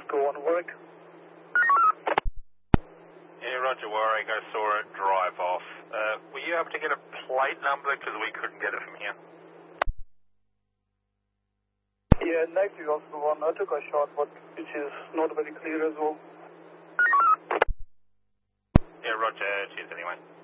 Oscar 1, Warwick. Yeah, Roger, Warwick, I saw it drive off. Were you able to get a plate number? Because we couldn't get it from here. Yeah, negative Oscar 1. I took a shot, but which is not very clear as well. Yeah, Roger, cheers anyway.